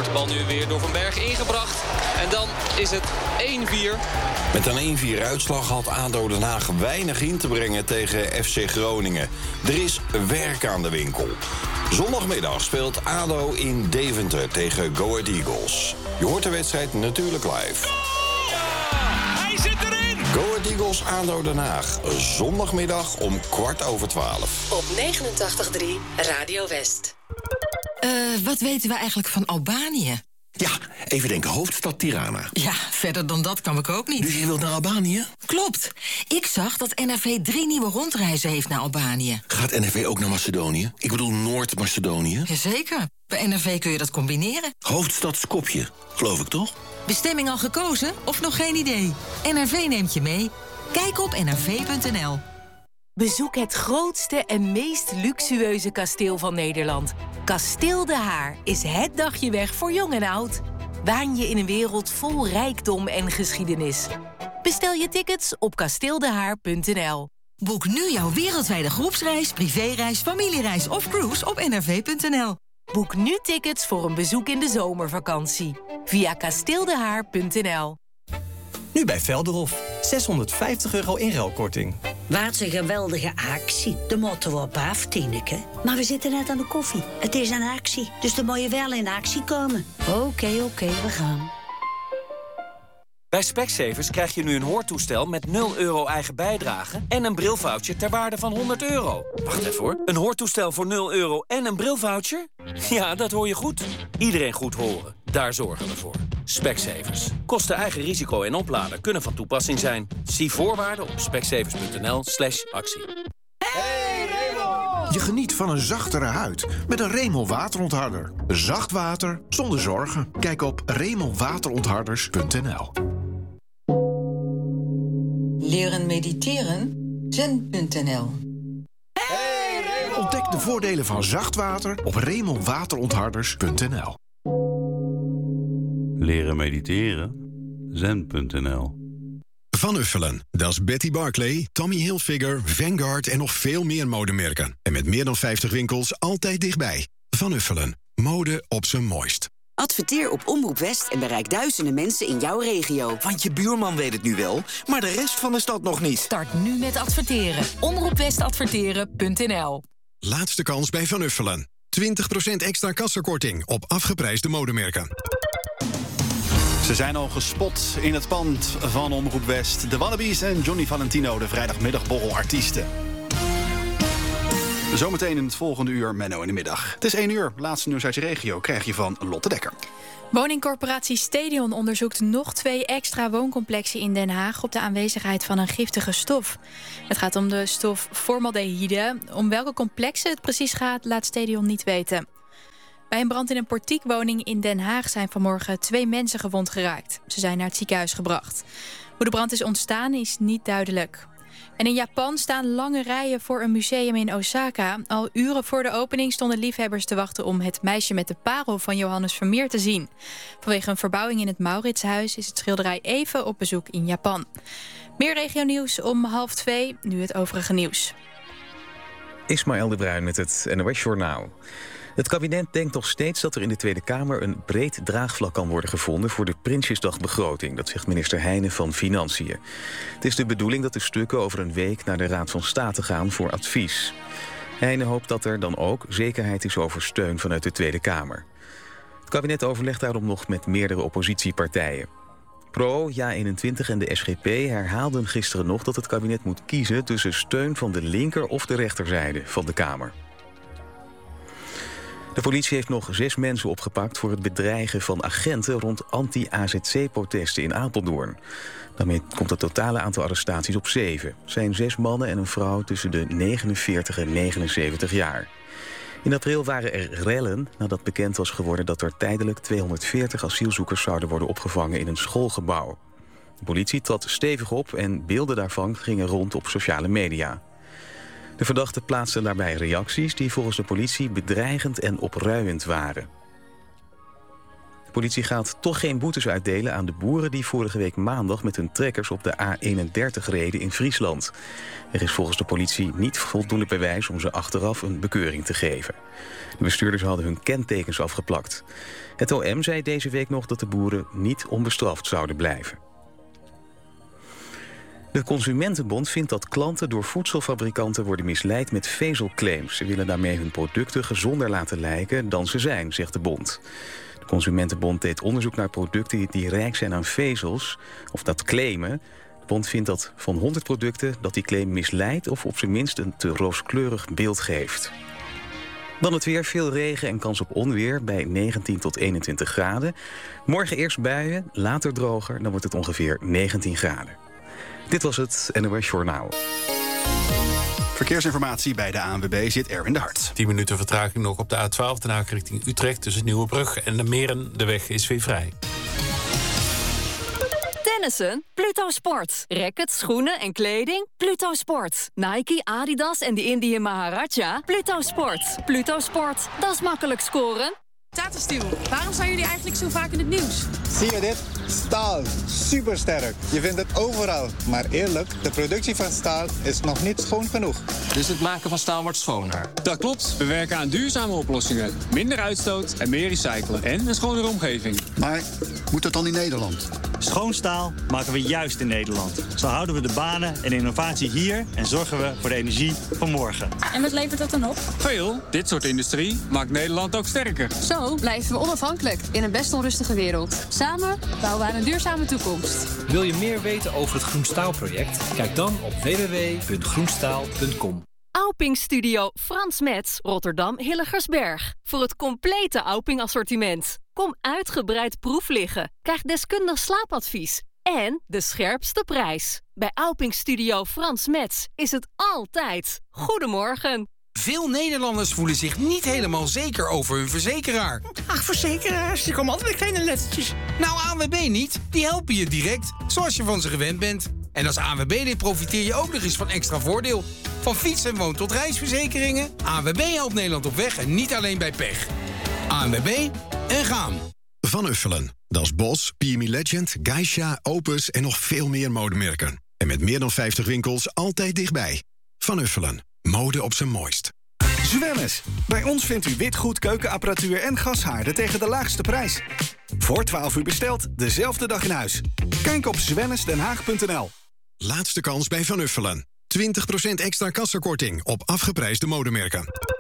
Wordt de bal nu weer door Van Berg ingebracht. En dan is het 1-4. Met een 1-4 uitslag had ADO Den Haag weinig in te brengen tegen FC Groningen. Er is werk aan de winkel. Zondagmiddag speelt ADO in Deventer tegen Go Ahead Eagles. Je hoort de wedstrijd natuurlijk live. Hij zit erin! Go Ahead Eagles ADO Den Haag. Zondagmiddag om 12:15. Op 89.3 Radio West. Wat weten we eigenlijk van Albanië? Ja, even denken, hoofdstad Tirana. Ja, verder dan dat kwam ik ook niet. Dus je wilt naar Albanië? Klopt. Ik zag dat NRV 3 nieuwe rondreizen heeft naar Albanië. Gaat NRV ook naar Macedonië? Ik bedoel Noord-Macedonië. Jazeker. Bij NRV kun je dat combineren. Hoofdstad Skopje, geloof ik toch? Bestemming al gekozen of nog geen idee? NRV neemt je mee. Kijk op nrv.nl. Bezoek het grootste en meest luxueuze kasteel van Nederland. Kasteel De Haar is het dagje weg voor jong en oud. Waan je in een wereld vol rijkdom en geschiedenis. Bestel je tickets op kasteeldehaar.nl. Boek nu jouw wereldwijde groepsreis, privéreis, familiereis of cruise op nrv.nl. Boek nu tickets voor een bezoek in de zomervakantie. Via kasteeldehaar.nl. Nu bij Velderhof. €650 inruilkorting. Wat een geweldige actie. De moeten we op af, Tineke. Maar we zitten net aan de koffie. Het is een actie, dus dan moet je wel in actie komen. Oké, we gaan. Bij Specsavers krijg je nu een hoortoestel met €0 eigen bijdrage... en een brilvoucher ter waarde van €100. Wacht even hoor. Een hoortoestel voor €0 en een brilvoucher? Ja, dat hoor je goed. Iedereen goed horen. Daar zorgen we voor. Specsavers. Kosten eigen risico en oplader kunnen van toepassing zijn. Zie voorwaarden op specsavers.nl/actie. Hey Raymond! Je geniet van een zachtere huid met een Remel waterontharder. Zacht water zonder zorgen. Kijk op remelwaterontharders.nl. Leren mediteren? Zen.nl. Ontdek de voordelen van zacht water op remelwaterontharders.nl. Leren mediteren? Zen.nl. Van Uffelen, dat is Betty Barclay, Tommy Hilfiger, Vanguard en nog veel meer modemerken. En met meer dan 50 winkels altijd dichtbij. Van Uffelen, mode op zijn mooist. Adverteer op Omroep West en bereik duizenden mensen in jouw regio. Want je buurman weet het nu wel, maar de rest van de stad nog niet. Start nu met adverteren. Omroepwestadverteren.nl. Laatste kans bij Van Uffelen. 20% extra kassakorting op afgeprijsde modemerken. Ze zijn al gespot in het pand van Omroep West. De Wallabies en Johnny Valentino, de vrijdagmiddagborrelartiesten. Zometeen in het volgende uur Menno in de middag. Het is 1 uur. Laatste nieuws uit je regio krijg je van Lotte Dekker. Woningcorporatie Stedion onderzoekt nog 2 extra wooncomplexen in Den Haag op de aanwezigheid van een giftige stof. Het gaat om de stof formaldehyde. Om welke complexen het precies gaat, laat Stedion niet weten. Bij een brand in een portiekwoning in Den Haag zijn vanmorgen 2 mensen gewond geraakt. Ze zijn naar het ziekenhuis gebracht. Hoe de brand is ontstaan is niet duidelijk. En in Japan staan lange rijen voor een museum in Osaka. Al uren voor de opening stonden liefhebbers te wachten om Het meisje met de parel van Johannes Vermeer te zien. Vanwege een verbouwing in het Mauritshuis is het schilderij even op bezoek in Japan. Meer regionieuws om 1:30, nu het overige nieuws. Ismaël de Bruin met het NOS Journaal. Het kabinet denkt nog steeds dat er in de Tweede Kamer een breed draagvlak kan worden gevonden voor de Prinsjesdagbegroting. Dat zegt minister Heijnen van Financiën. Het is de bedoeling dat de stukken over een week naar de Raad van State gaan voor advies. Heijnen hoopt dat er dan ook zekerheid is over steun vanuit de Tweede Kamer. Het kabinet overlegt daarom nog met meerdere oppositiepartijen. Pro, JA21 en de SGP herhaalden gisteren nog dat het kabinet moet kiezen tussen steun van de linker- of de rechterzijde van de Kamer. De politie heeft nog 6 mensen opgepakt voor het bedreigen van agenten rond anti-AZC-protesten in Apeldoorn. Daarmee komt het totale aantal arrestaties op 7. Het zijn 6 mannen en een vrouw tussen de 49 en 79 jaar. In april waren er rellen nadat bekend was geworden dat er tijdelijk 240 asielzoekers zouden worden opgevangen in een schoolgebouw. De politie trad stevig op en beelden daarvan gingen rond op sociale media. De verdachten plaatsten daarbij reacties die volgens de politie bedreigend en opruiend waren. politie gaat toch geen boetes uitdelen aan de boeren die vorige week maandag met hun trekkers op de A31 reden in Friesland. Er is volgens de politie niet voldoende bewijs om ze achteraf een bekeuring te geven. De bestuurders hadden hun kentekens afgeplakt. Het OM zei deze week nog dat de boeren niet onbestraft zouden blijven. De Consumentenbond vindt dat klanten door voedselfabrikanten worden misleid met vezelclaims. Ze willen daarmee hun producten gezonder laten lijken dan ze zijn, zegt de bond. De Consumentenbond deed onderzoek naar producten die rijk zijn aan vezels, of dat claimen. De bond vindt dat van 100 producten dat die claim misleidt of op zijn minst een te rooskleurig beeld geeft. Dan het weer, veel regen en kans op onweer bij 19 tot 21 graden. Morgen eerst buien, later droger, dan wordt het ongeveer 19 graden. Dit was het NOS Journaal. Verkeersinformatie bij de ANWB zit Erwin de Hart. 10 minuten vertraging nog op de A12 Den Haag richting Utrecht tussen Nieuwebrug en de Meren. De weg is weer vrij. Tennissen? Pluto Sport. Rackets, schoenen en kleding? Pluto Sport. Nike, Adidas en de Indië Maharaja? Pluto Sport. Pluto Sport. Dat is makkelijk scoren. Tata Steel, waarom zijn jullie eigenlijk zo vaak in het nieuws? Zie je dit? Staal. Supersterk. Je vindt het overal. Maar eerlijk, de productie van staal is nog niet schoon genoeg. Dus het maken van staal wordt schoner. Dat klopt. We werken aan duurzame oplossingen. Minder uitstoot en meer recyclen. En een schonere omgeving. Maar moet dat dan in Nederland? Schoon staal maken we juist in Nederland. Zo houden we de banen en innovatie hier en zorgen we voor de energie van morgen. En wat levert dat dan op? Veel. Dit soort industrie maakt Nederland ook sterker. Zo blijven we onafhankelijk in een best onrustige wereld. Samen bouwen we aan een duurzame toekomst. Wil je meer weten over het Groenstaalproject? Kijk dan op www.groenstaal.com. Auping Studio Frans Metz, Rotterdam Hilligersberg. Voor het complete Auping assortiment. Kom uitgebreid proef liggen. Krijg deskundig slaapadvies. En de scherpste prijs. Bij Auping Studio Frans Metz is het altijd goedemorgen. Veel Nederlanders voelen zich niet helemaal zeker over hun verzekeraar. Ach, verzekeraars, die komen altijd met kleine lettertjes. Nou, ANWB niet. Die helpen je direct, zoals je van ze gewend bent. En als ANWB-lid profiteer je ook nog eens van extra voordeel. Van fiets- en woon- tot reisverzekeringen. ANWB helpt Nederland op weg en niet alleen bij pech. ANWB en gaan. Van Uffelen. Dat is Bos, PME Legend, Geisha, Opus en nog veel meer modemerken. En met meer dan 50 winkels altijd dichtbij. Van Uffelen. Mode op zijn mooist. Zwellis. Bij ons vindt u witgoed, keukenapparatuur en gashaarden tegen de laagste prijs. Voor 12 uur besteld, dezelfde dag in huis. Kijk op zwellisdenhaag.nl. Laatste kans bij Van Uffelen. 20% extra kassakorting op afgeprijsde modemerken.